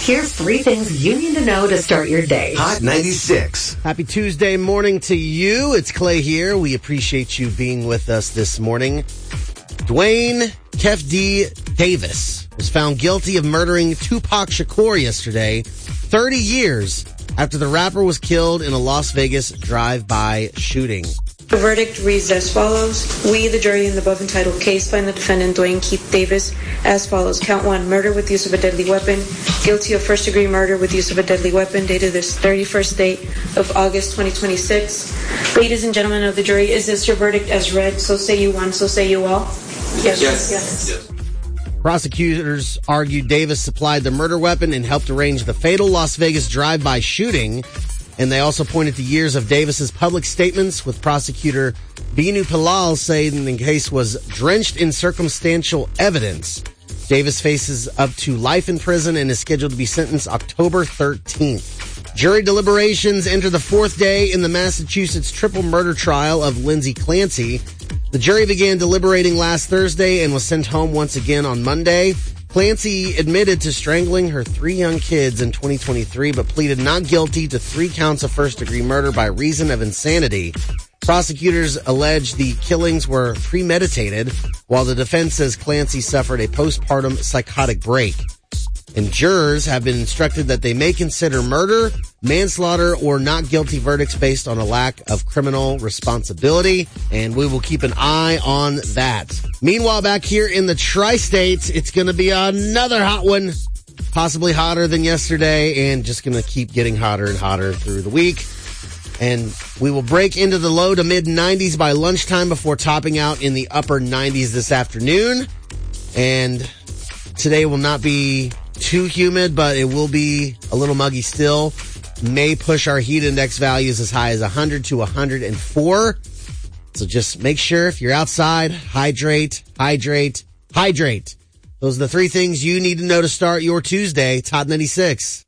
Here's 3 things you need to know to start your day. Hot 96. Happy Tuesday morning to you. It's Clay here. We appreciate you being with us this morning. Dwayne Kef D. Davis was found guilty of murdering Tupac Shakur yesterday, 30 years after the rapper was killed in a Las Vegas drive-by shooting. The verdict reads as follows. We, the jury in the above entitled case, find the defendant Dwayne Keith Davis as follows. Count 1, murder with use of a deadly weapon. Guilty of first-degree murder with use of a deadly weapon, dated this 31st day of August 2026. Ladies and gentlemen of the jury, is this your verdict as read? So say you one, so say you all. Yes. Prosecutors argued Davis supplied the murder weapon and helped arrange the fatal Las Vegas drive-by shooting. And they also pointed to years of Davis's public statements, with prosecutor Binu Pilal saying the case was drenched in circumstantial evidence. Davis faces up to life in prison and is scheduled to be sentenced October 13th. Jury deliberations enter the 4th day in the Massachusetts triple murder trial of Lindsay Clancy. The jury began deliberating last Thursday and was sent home once again on Monday. Clancy admitted to strangling her 3 young kids in 2023, but pleaded not guilty to 3 counts of first-degree murder by reason of insanity. Prosecutors allege the killings were premeditated, while the defense says Clancy suffered a postpartum psychotic break. And jurors have been instructed that they may consider murder, manslaughter, or not guilty verdicts based on a lack of criminal responsibility. And we will keep an eye on that. Meanwhile, back here in the tri-states, it's going to be another hot one, possibly hotter than yesterday, and just going to keep getting hotter and hotter through the week. And we will break into the low to mid 90s by lunchtime before topping out in the upper 90s this afternoon. And today will not be too humid, but it will be a little muggy still. May push our heat index values as high as 100 to 104. So just make sure if you're outside, hydrate. Those are the 3 things you need to know to start your Tuesday. Top 96.